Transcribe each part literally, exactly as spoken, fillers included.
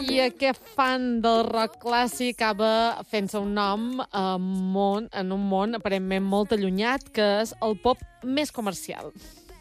i aquest fan del rock clàssic acaba fent-se un nom a món, en un món aparentment molt allunyat, que és el pop més comercial.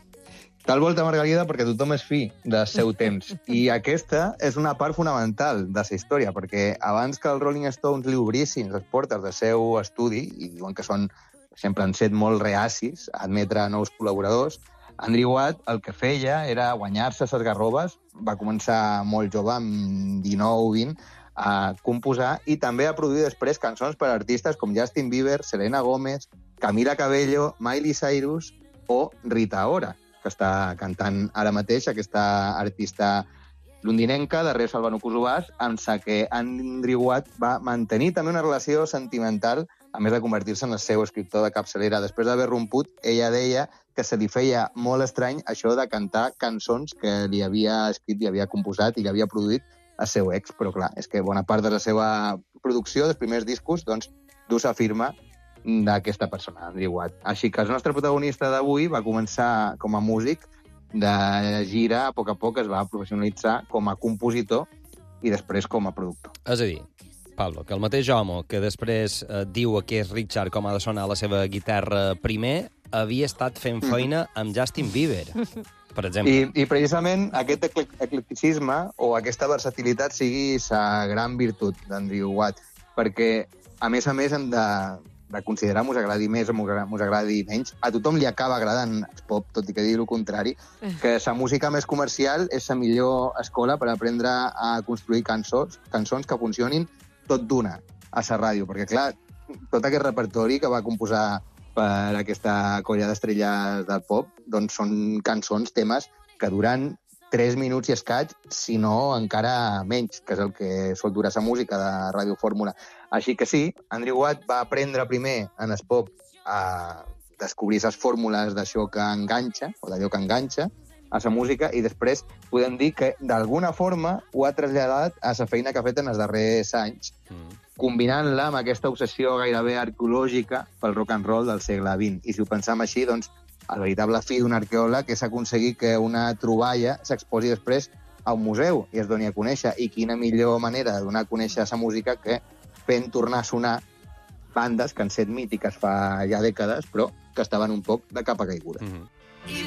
Tal volta, Margalida, perquè tothom és fi del seu temps. I aquesta és una part fonamental de la història, perquè abans que els Rolling Stones li obrissin les portes del seu estudi, i diuen que són, sempre han set molt reacis a admetre nous col·laboradors, Andrew Watt el que feia era guanyar-se les garrobes, va començar molt jove, amb dinou o vint, a composar i també a produir després cançons per a artistes com Justin Bieber, Selena Gomez, Camila Cabello, Miley Cyrus o Rita Ora, que està cantant ara mateix aquesta artista londinenca, darrere Salvano Kosovas, amb la que Andrew Watt va mantenir també una relació sentimental, a més de convertir-se en el seu escriptor de capçalera. Després d'haver romput, ella deia que se li feia molt estrany això de cantar cançons que li havia escrit, li havia composat i li havia produït el seu ex. Però clar, és que bona part de la seva producció, dels primers discos, doncs, du la firma d'aquesta persona, Andrew Watt. Així que el nostre protagonista d'avui va començar com a músic, de gira, a poc a poc es va professionalitzar com a compositor i després com a productor. És a dir, Pablo, que el mateix home que després eh, diu a què és Richard com ha de sonar la seva guitarra primer, havia estat fent feina amb Justin Bieber, per exemple. I, i precisament aquest eclecticisme o aquesta versatilitat sigui la gran virtut d'Andrew Watt, perquè, a més a més, hem de, de considerar, mos agradi més o mos agradi menys, a tothom li acaba agradant el pop, tot i que digui el contrari, que la música més comercial és la millor escola per aprendre a construir cançons, cançons que funcionin tot d'una a la ràdio, perquè, clar, tot aquest repertori que va composar per aquesta colla d'estrelles del pop, doncs són cançons, temes que duran tres minuts i escaig, si no encara menys, que és el que sol durar la música de Ràdio Fórmula. Així que sí, Andrew Watt va aprendre primer en el pop a descobrir les fórmules d'això que enganxa, o d'allò que enganxa, a la música, i després podem dir que d'alguna forma ho ha traslladat a la feina que ha fet en els darrers anys, mm. combinant-la amb aquesta obsessió gairebé arqueològica pel rock and roll del segle vint. I si ho pensam així, doncs, el veritable fi d'un arqueòleg és aconseguir que una troballa s'exposi després a un museu i es doni a conèixer. I quina millor manera de donar a conèixer la música que fent tornar a sonar bandes que han set mítiques fa ja dècades, però que estaven un poc de capa caiguda. Mm-hmm.